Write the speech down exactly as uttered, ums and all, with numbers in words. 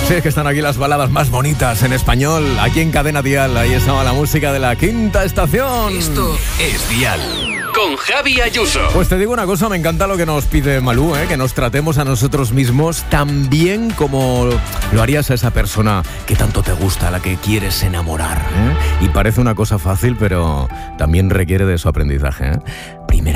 Sí, es que están aquí las baladas más bonitas en español. Aquí en Cadena Dial, ahí estaba la música de la Quinta Estación. Esto es Dial. Con Javi Ayuso. Pues te digo una cosa, me encanta lo que nos pide Malú, ¿eh? Que nos tratemos a nosotros mismos tan bien como lo harías a esa persona que tanto te gusta, a la que quieres enamorar, ¿eh? Y parece una cosa fácil, pero también requiere de su aprendizaje, ¿eh?